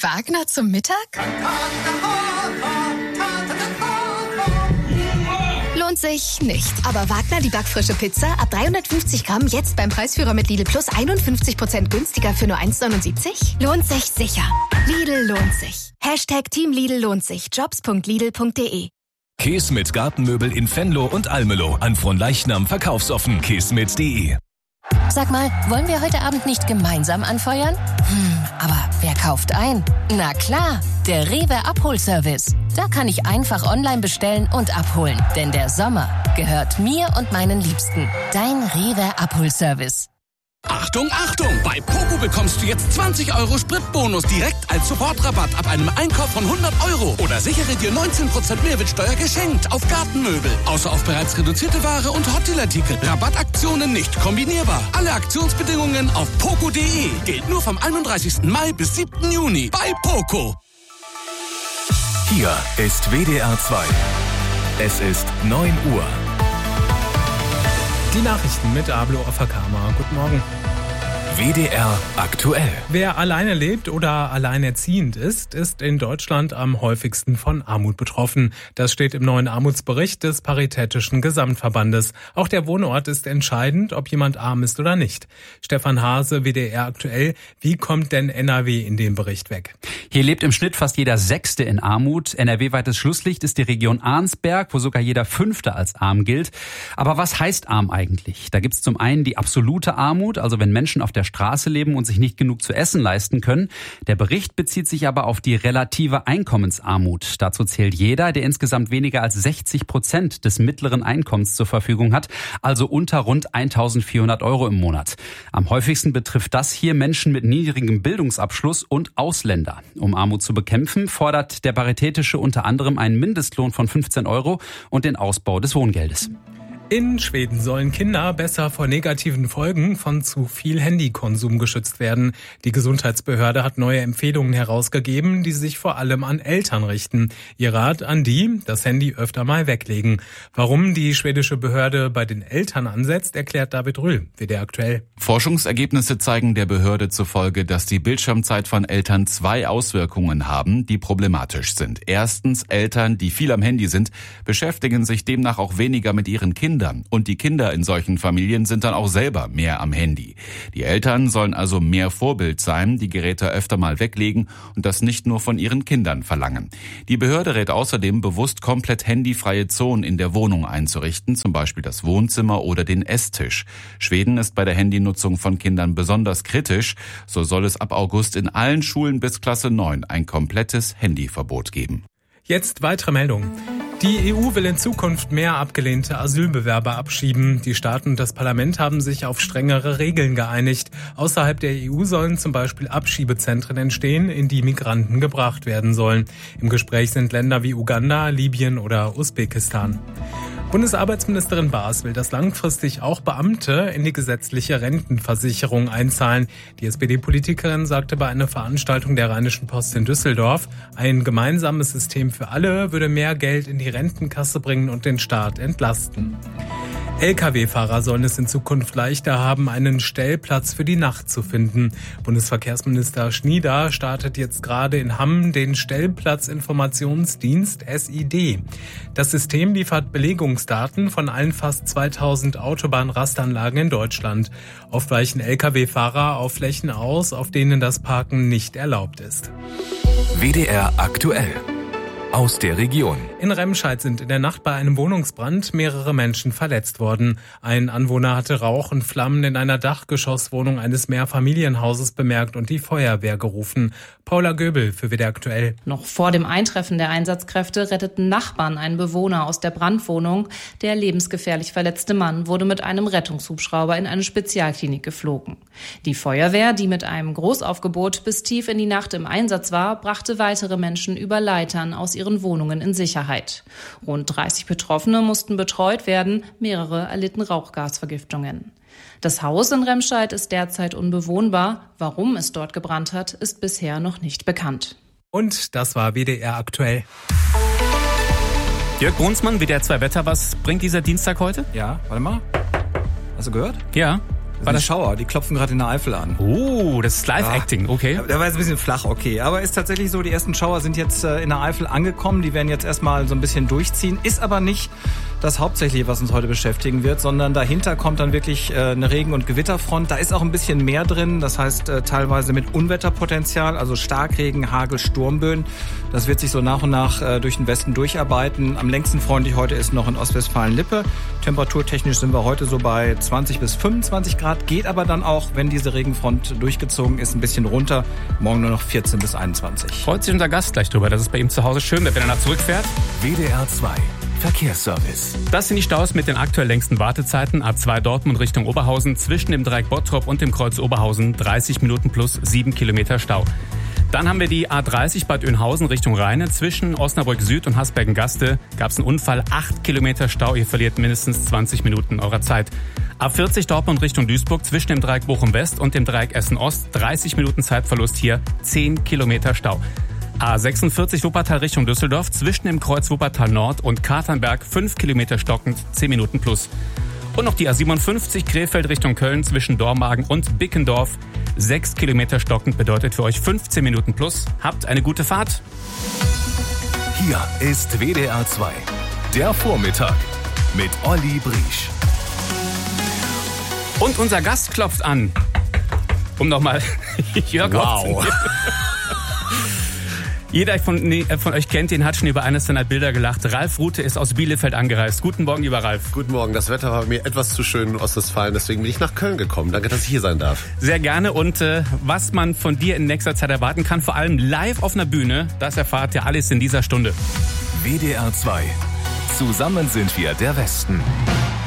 Wagner zum Mittag? Lohnt sich nicht. Aber Wagner, die backfrische Pizza, ab 350 Gramm, jetzt beim Preisführer mit Lidl Plus 51% günstiger für nur 1,79? Lohnt sich sicher. Lidl lohnt sich. Team Lidl lohnt sich. Jobs.lidl.de. Käse mit Gartenmöbel in Venlo und Almelo. An Fronleichnam verkaufsoffen. käsmit.de. Sag mal, wollen wir heute Abend nicht gemeinsam anfeuern? Aber wer kauft ein? Na klar, der Rewe Abholservice. Da kann ich einfach online bestellen und abholen. Denn der Sommer gehört mir und meinen Liebsten. Dein Rewe Abholservice. Achtung, Achtung! Bei Poco bekommst du jetzt 20 € Spritbonus direkt als Sofortrabatt ab einem Einkauf von 100 €. Oder sichere dir 19% Mehrwertsteuer geschenkt auf Gartenmöbel. Außer auf bereits reduzierte Ware und Hotelartikel. Rabattaktionen nicht kombinierbar. Alle Aktionsbedingungen auf poco.de. Gilt nur vom 31. Mai bis 7. Juni bei Poco. Hier ist WDR 2. Es ist 9 Uhr. Die Nachrichten mit Ablo Offerkammer. Guten Morgen. WDR aktuell. Wer alleine lebt oder alleinerziehend ist in Deutschland am häufigsten von Armut betroffen. Das steht im neuen Armutsbericht des Paritätischen Gesamtverbandes. Auch der Wohnort ist entscheidend, ob jemand arm ist oder nicht. Stefan Hase, WDR aktuell. Wie kommt denn NRW in dem Bericht weg? Hier lebt im Schnitt fast jeder Sechste in Armut. NRW-weites Schlusslicht ist die Region Arnsberg, wo sogar jeder Fünfte als arm gilt. Aber was heißt arm eigentlich? Da gibt's zum einen die absolute Armut, also wenn Menschen auf der Straße leben und sich nicht genug zu essen leisten können. Der Bericht bezieht sich aber auf die relative Einkommensarmut. Dazu zählt jeder, der insgesamt weniger als 60% des mittleren Einkommens zur Verfügung hat, also unter rund 1.400 € im Monat. Am häufigsten betrifft das hier Menschen mit niedrigem Bildungsabschluss und Ausländer. Um Armut zu bekämpfen, fordert der Paritätische unter anderem einen Mindestlohn von 15 € und den Ausbau des Wohngeldes. In Schweden sollen Kinder besser vor negativen Folgen von zu viel Handykonsum geschützt werden. Die Gesundheitsbehörde hat neue Empfehlungen herausgegeben, die sich vor allem an Eltern richten. Ihr Rat an die, das Handy öfter mal weglegen. Warum die schwedische Behörde bei den Eltern ansetzt, erklärt David Rühl, WDR aktuell. Forschungsergebnisse zeigen der Behörde zufolge, dass die Bildschirmzeit von Eltern 2 Auswirkungen haben, die problematisch sind. Erstens, Eltern, die viel am Handy sind, beschäftigen sich demnach auch weniger mit ihren Kindern. Und die Kinder in solchen Familien sind dann auch selber mehr am Handy. Die Eltern sollen also mehr Vorbild sein, die Geräte öfter mal weglegen und das nicht nur von ihren Kindern verlangen. Die Behörde rät außerdem, bewusst komplett handyfreie Zonen in der Wohnung einzurichten, zum Beispiel das Wohnzimmer oder den Esstisch. Schweden ist bei der Handynutzung von Kindern besonders kritisch. So soll es ab August in allen Schulen bis Klasse 9 ein komplettes Handyverbot geben. Jetzt weitere Meldungen. Die EU will in Zukunft mehr abgelehnte Asylbewerber abschieben. Die Staaten und das Parlament haben sich auf strengere Regeln geeinigt. Außerhalb der EU sollen zum Beispiel Abschiebezentren entstehen, in die Migranten gebracht werden sollen. Im Gespräch sind Länder wie Uganda, Libyen oder Usbekistan. Bundesarbeitsministerin Baas will, dass langfristig auch Beamte in die gesetzliche Rentenversicherung einzahlen. Die SPD-Politikerin sagte bei einer Veranstaltung der Rheinischen Post in Düsseldorf, ein gemeinsames System für alle würde mehr Geld in die Rentenkasse bringen und den Staat entlasten. Lkw-Fahrer sollen es in Zukunft leichter haben, einen Stellplatz für die Nacht zu finden. Bundesverkehrsminister Schnieder startet jetzt gerade in Hamm den Stellplatzinformationsdienst SID. Das System liefert Belegungsdaten von allen fast 2000 Autobahnrastanlagen in Deutschland. Oft weichen Lkw-Fahrer auf Flächen aus, auf denen das Parken nicht erlaubt ist. WDR aktuell. Aus der Region. In Remscheid sind in der Nacht bei einem Wohnungsbrand mehrere Menschen verletzt worden. Ein Anwohner hatte Rauch und Flammen in einer Dachgeschosswohnung eines Mehrfamilienhauses bemerkt und die Feuerwehr gerufen. Paula Göbel für WDR aktuell. Noch vor dem Eintreffen der Einsatzkräfte retteten Nachbarn einen Bewohner aus der Brandwohnung. Der lebensgefährlich verletzte Mann wurde mit einem Rettungshubschrauber in eine Spezialklinik geflogen. Die Feuerwehr, die mit einem Großaufgebot bis tief in die Nacht im Einsatz war, brachte weitere Menschen über Leitern aus ihren Wohnungen in Sicherheit. Rund 30 Betroffene mussten betreut werden, mehrere erlitten Rauchgasvergiftungen. Das Haus in Remscheid ist derzeit unbewohnbar. Warum es dort gebrannt hat, ist bisher noch nicht bekannt. Und das war WDR aktuell. Jörg Brunsmann, WDR 2 Wetter, was bringt dieser Dienstag heute? Ja, warte mal. Hast du gehört? Ja. War das Schauer? Die klopfen gerade in der Eifel an. Oh, das ist Live-Acting, okay. Der war jetzt ein bisschen flach, okay. Aber ist tatsächlich so, die ersten Schauer sind jetzt in der Eifel angekommen. Die werden jetzt erstmal so ein bisschen durchziehen. Ist aber nicht das Hauptsächliche, was uns heute beschäftigen wird, sondern dahinter kommt dann wirklich eine Regen- und Gewitterfront. Da ist auch ein bisschen mehr drin, das heißt teilweise mit Unwetterpotenzial, also Starkregen, Hagel, Sturmböen. Das wird sich so nach und nach durch den Westen durcharbeiten. Am längsten freundlich heute ist noch in Ostwestfalen-Lippe. Temperaturtechnisch sind wir heute so bei 20 bis 25 Grad. Geht aber dann auch, wenn diese Regenfront durchgezogen ist, ein bisschen runter. Morgen nur noch 14 bis 21. Freut sich unser Gast gleich drüber, dass es bei ihm zu Hause schön wird, wenn er nach zurückfährt. WDR 2 Verkehrsservice. Das sind die Staus mit den aktuell längsten Wartezeiten. A2 Dortmund Richtung Oberhausen, zwischen dem Dreieck Bottrop und dem Kreuz Oberhausen 30 Minuten plus 7 Kilometer Stau. Dann haben wir die A30 Bad Oeynhausen Richtung Rheine. Zwischen Osnabrück Süd und Hasbergen-Gaste gab es einen Unfall, 8 Kilometer Stau. Ihr verliert mindestens 20 Minuten eurer Zeit. A40 Dortmund Richtung Duisburg, zwischen dem Dreieck Bochum West und dem Dreieck Essen Ost 30 Minuten Zeitverlust, hier 10 Kilometer Stau. A46 Wuppertal Richtung Düsseldorf, zwischen dem Kreuz Wuppertal Nord und Katernberg 5 Kilometer stockend, 10 Minuten plus. Und noch die A57 Krefeld Richtung Köln zwischen Dormagen und Bickendorf, 6 Kilometer stockend, bedeutet für euch 15 Minuten plus. Habt eine gute Fahrt. Hier ist WDR 2, der Vormittag mit Olli Briesch. Und unser Gast klopft an. Um nochmal Jörg aufzunehmen. Jeder von euch kennt ihn, hat schon über eines seiner Bilder gelacht. Ralf Rute ist aus Bielefeld angereist. Guten Morgen, lieber Ralf. Guten Morgen. Das Wetter war mir etwas zu schön in Ostwestfalen, deswegen bin ich nach Köln gekommen. Danke, dass ich hier sein darf. Sehr gerne. Und was man von dir in nächster Zeit erwarten kann, vor allem live auf einer Bühne, das erfahrt ihr alles in dieser Stunde. WDR 2. Zusammen sind wir der Westen.